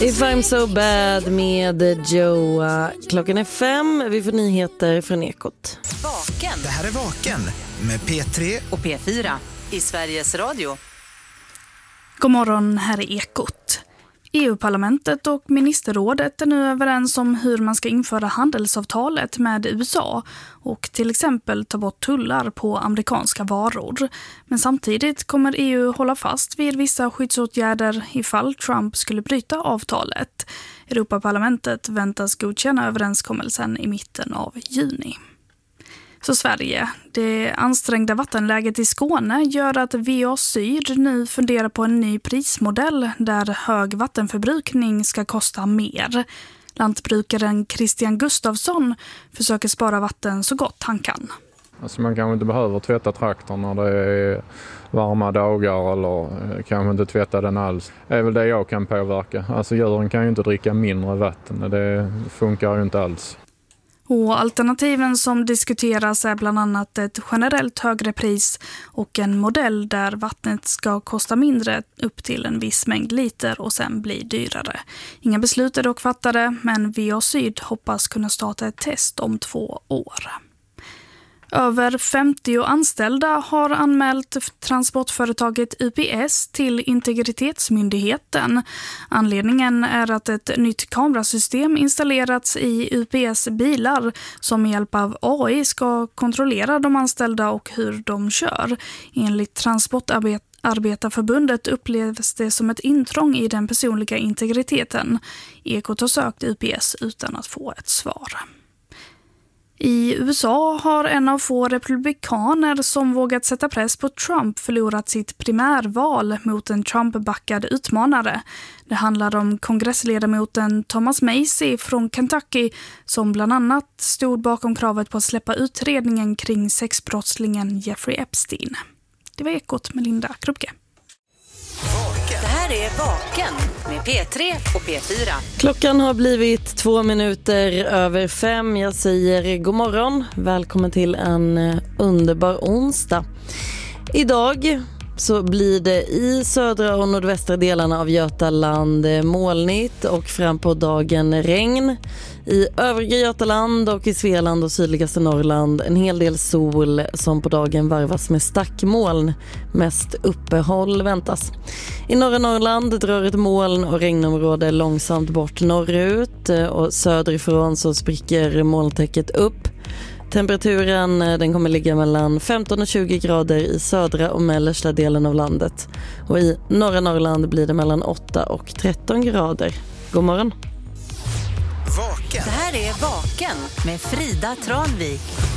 If I'm so bad med Joa. Klockan är 5. Vi får nyheter från Ekot. Vaken. Det här är Vaken med P3 och P4 i Sveriges Radio. God morgon, här är Ekot. EU-parlamentet och ministerrådet är nu överens om hur man ska införa handelsavtalet med USA och till exempel ta bort tullar på amerikanska varor. Men samtidigt kommer EU hålla fast vid vissa skyddsåtgärder ifall Trump skulle bryta avtalet. Europaparlamentet väntas godkänna överenskommelsen i mitten av juni. Så Sverige. Det ansträngda vattenläget i Skåne gör att VA Syd nu funderar på en ny prismodell där hög vattenförbrukning ska kosta mer. Lantbrukaren Christian Gustafsson försöker spara vatten så gott han kan. Alltså man kanske inte behöver tvätta traktorn när det är varma dagar eller kanske inte tvätta den alls. Det är väl det jag kan påverka. Alltså djuren kan ju inte dricka mindre vatten. Det funkar ju inte alls. Och alternativen som diskuteras är bland annat ett generellt högre pris och en modell där vattnet ska kosta mindre upp till en viss mängd liter och sen bli dyrare. Inga beslut är dock fattade, men VA Syd hoppas kunna starta ett test om 2 år. Över 50 anställda har anmält transportföretaget UPS till Integritetsmyndigheten. Anledningen är att ett nytt kamerasystem installerats i UPS bilar som med hjälp av AI ska kontrollera de anställda och hur de kör. Enligt Transportarbetarförbundet upplevs det som ett intrång i den personliga integriteten. Ekot har sökt UPS utan att få ett svar. I USA har en av få republikaner som vågat sätta press på Trump förlorat sitt primärval mot en Trump-backad utmanare. Det handlar om kongressledamoten Thomas Macy från Kentucky som bland annat stod bakom kravet på att släppa utredningen kring sexbrottslingen Jeffrey Epstein. Det var Ekot med Linda Krupke. Det här är Vaken med P3 och P4. Klockan har blivit 2 minuter över 5. Jag säger god morgon. Välkommen till en underbar onsdag. Idag så blir det i södra och nordvästra delarna av Götaland molnigt och fram på dagen regn. I övriga Götaland och i Svealand och sydligaste Norrland en hel del sol som på dagen varvas med stackmoln. Mest uppehåll väntas. I norra Norrland drar ett moln och regnområde långsamt bort norrut och söderifrån så spricker molntäcket upp. Temperaturen den kommer ligga mellan 15 och 20 grader i södra och mellersta delen av landet. Och i norra Norrland blir det mellan 8 och 13 grader. God morgon. Vaken. Det här är Vaken med Frida Tranvik.